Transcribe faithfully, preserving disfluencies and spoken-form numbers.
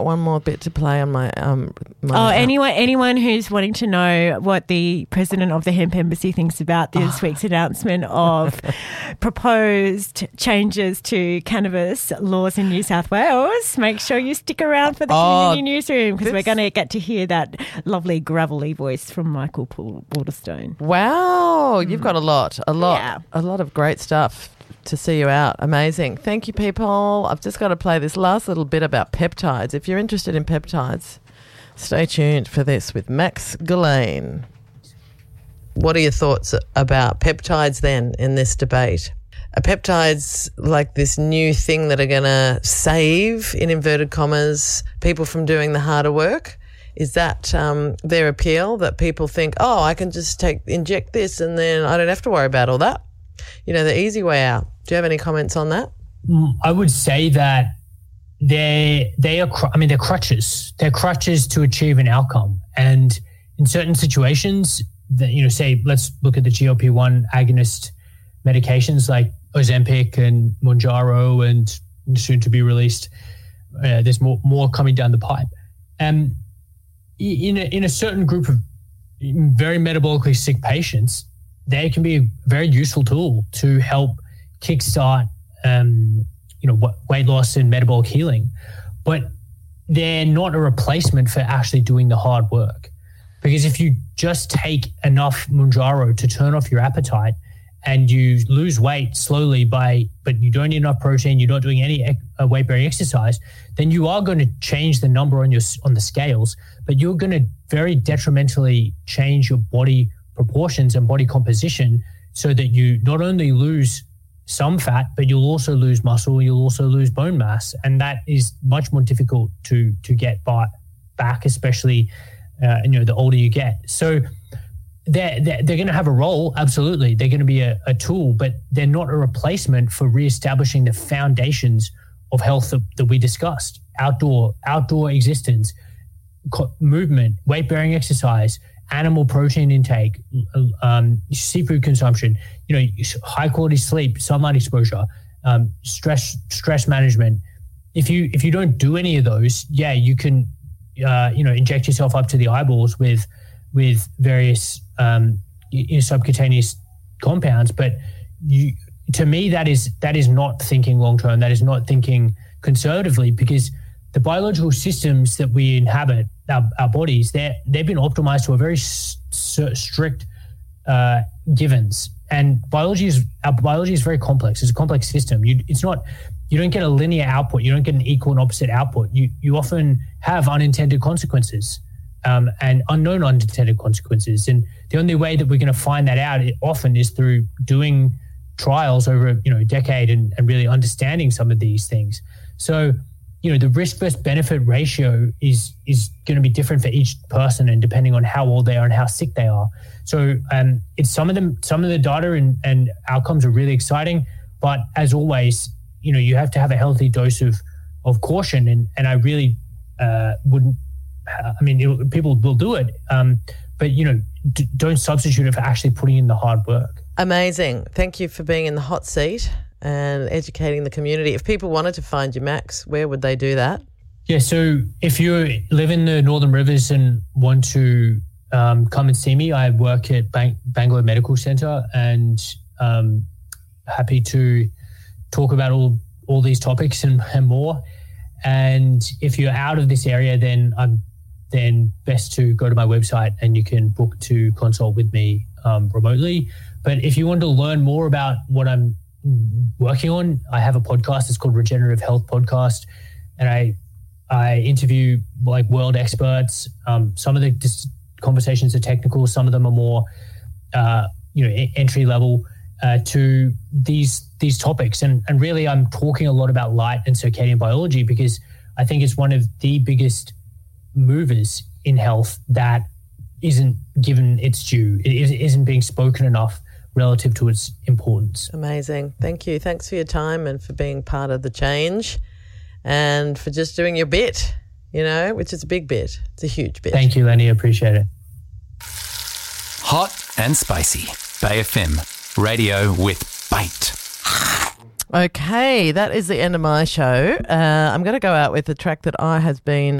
one more bit to play on my um. My, oh, uh, anyone anyone who's wanting to know what the president of the Hemp Embassy thinks about this oh. week's announcement of proposed changes to cannabis laws in New South Wales, make sure you stick around for the oh, community newsroom because we're going to get to hear that lovely gravelly voice from Michael Paul Waterstone. Wow, mm. you've got a lot, a lot, yeah. a lot of great stuff to see you out. Amazing. Thank you, people. I've just got to play this last little bit about peptides. If you're interested in peptides, stay tuned for this with Max Gillane. What are your thoughts about peptides then in this debate? Are peptides like this new thing that are going to save, in inverted commas, people from doing the harder work? Is that um, their appeal, that people think, oh, I can just take inject this and then I don't have to worry about all that? You know, the easy way out. Do you have any comments on that? I would say that they they are, I mean, they're crutches. They're crutches to achieve an outcome. And in certain situations, that, you know, say, let's look at the G L P one agonist medications like Ozempic and Mounjaro and soon to be released. Uh, there's more more coming down the pipe. Um, in a, in a certain group of very metabolically sick patients, they can be a very useful tool to help kickstart, um, you know, weight loss and metabolic healing, but they're not a replacement for actually doing the hard work. Because if you just take enough Mounjaro to turn off your appetite and you lose weight slowly by, but you don't need enough protein, you're not doing any uh, weight-bearing exercise, then you are going to change the number on your on the scales, but you're going to very detrimentally change your body proportions and body composition so that you not only lose some fat, but you'll also lose muscle, you'll also lose bone mass. And that is much more difficult to to get by, back, especially uh, you know, the older you get. So they're, they're, they're going to have a role, absolutely. They're going to be a, a tool, but they're not a replacement for reestablishing the foundations of health that, that we discussed. Outdoor, outdoor existence, co- movement, weight-bearing exercise, animal protein intake, um, seafood consumption, you know, high quality sleep, sunlight exposure, um, stress stress management. If you if you don't do any of those, yeah, you can, uh, you know, inject yourself up to the eyeballs with with various um, you know, subcutaneous compounds. But you, to me, that is that is not thinking long term. That is not thinking conservatively, because the biological systems that we inhabit, our, our bodies, they're, they've been optimized to a very s- s- strict uh, givens. And biology is, our biology is very complex. It's a complex system. You, it's not, you don't get a linear output. You don't get an equal and opposite output. You, you often have unintended consequences um, and unknown unintended consequences. And the only way that we're going to find that out often is through doing trials over, you know, a decade and, and really understanding some of these things. So, you know, the risk versus benefit ratio is is going to be different for each person, and depending on how old they are and how sick they are. So um, it's some of them, some of the data and, and outcomes are really exciting, but as always, you know, you have to have a healthy dose of of caution. And and I really uh, wouldn't. I mean, it, people will do it, um, but you know, d- don't substitute it for actually putting in the hard work. Amazing. Thank you for being in the hot seat and educating the community. If people wanted to find you, Max, where would they do that? Yeah, so if you live in the Northern Rivers and want to um, come and see me, I work at Bang- Bangalore Medical Center, and um, happy to talk about all all these topics and, and more. And if you're out of this area, then I'm then best to go to my website and you can book to consult with me um, remotely. But if you want to learn more about what I'm working on, I have a podcast. It's called Regenerative Health Podcast, and I I interview like world experts. Um, some of the dis- conversations are technical, some of them are more uh, you know e- entry level uh, to these these topics. And and really, I'm talking a lot about light and circadian biology because I think it's one of the biggest movers in health that isn't given its due. It isn't being spoken enough relative to its importance. Amazing. Thank you. Thanks for your time and for being part of the change and for just doing your bit, you know, which is a big bit. It's a huge bit. Thank you, Lenny. I appreciate it. Hot and spicy. Bay F M. Radio with bite. Okay, that is the end of my show. Uh, I'm going to go out with a track that I has been